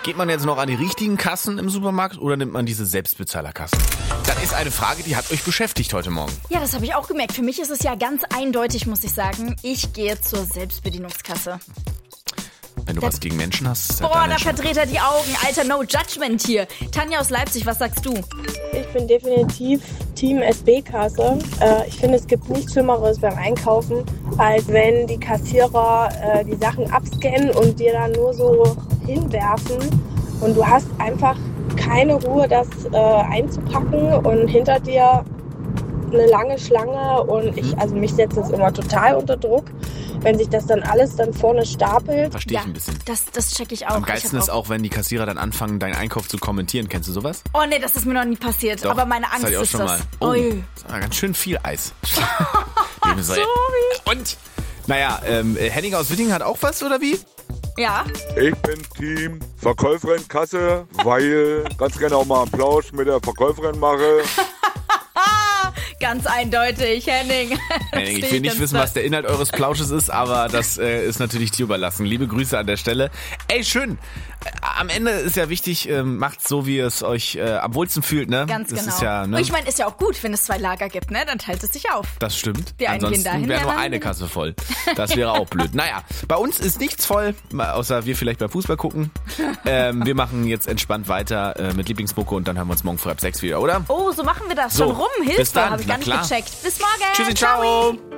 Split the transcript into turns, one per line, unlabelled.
Geht man jetzt noch an die richtigen Kassen im Supermarkt oder nimmt man diese Selbstbezahlerkassen? Das ist eine Frage, die hat euch beschäftigt heute Morgen.
Ja, das habe ich auch gemerkt. Für mich ist es ja ganz eindeutig, muss ich sagen. Ich gehe zur Selbstbedienungskasse.
Wenn du was gegen Menschen hast, ist
Boah, da verdreht er die Augen. Alter, no judgment hier. Tanja aus Leipzig, was sagst du?
Ich bin definitiv Team SB-Kasse. Ich finde, es gibt nichts Schlimmeres beim Einkaufen, als wenn die Kassierer die Sachen abscannen und dir dann nur so hinwerfen. Und du hast einfach keine Ruhe, das einzupacken und hinter dir eine lange Schlange. Und mich setzt das immer total unter Druck, wenn sich das dann alles dann vorne stapelt.
Verstehe ich ein bisschen.
Das check ich auch.
Am geilsten ist auch, wenn die Kassierer dann anfangen, deinen Einkauf zu kommentieren. Kennst du sowas?
Oh nee, das ist mir noch nie passiert.
Doch,
aber meine Angst
das hatte ich auch
ist
schon
das.
mal. Oh, das war ganz schön viel Eis.
Sorry.
Und, naja, Henning aus Wittingen hat auch was, oder wie?
Ja.
Ich bin Team Verkäuferin Kasse, weil ganz gerne auch mal einen Plausch mit der Verkäuferin mache.
Ganz eindeutig, Henning.
Henning, ich will nicht wissen, was der Inhalt eures Plausches ist, aber das ist natürlich dir überlassen. Liebe Grüße an der Stelle. Ey, schön. Am Ende ist ja wichtig, macht so, wie es euch am wohlsten fühlt, ne?
Ganz
das
genau.
Ist ja, ne?
Und ich meine, ist ja auch gut, wenn es 2 Lager gibt, ne? Dann teilt es sich auf.
Das stimmt.
Die einen gehen
Ansonsten
dahin,
wäre
die
nur
anderen
eine
wieder.
Kasse voll. Das wäre auch blöd. Naja, bei uns ist nichts voll, außer wir vielleicht beim Fußball gucken. Wir machen jetzt entspannt weiter mit Lieblingsmucke und dann hören wir uns morgen früh ab 6 wieder, oder?
Oh, so machen wir das.
So,
Schon rum,
bis
Hilfe,
dann.
habe ich
Na
gar nicht
klar.
gecheckt. Bis morgen.
Tschüssi, ciao.